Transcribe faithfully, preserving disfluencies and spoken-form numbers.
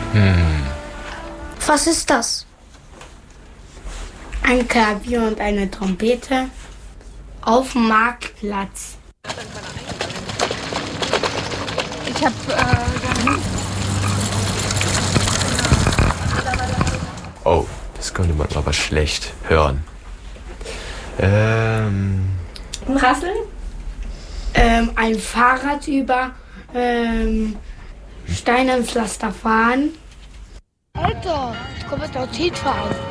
Hm. Was ist das? Ein Klavier und eine Trompete auf dem Marktplatz. Ich hab, äh, Oh, das konnte man aber schlecht hören. Ähm. Ein Rasseln? Ähm, ein Fahrrad über ähm, Stein und Pflaster fahren. Alter, ich komme mit der T fahren.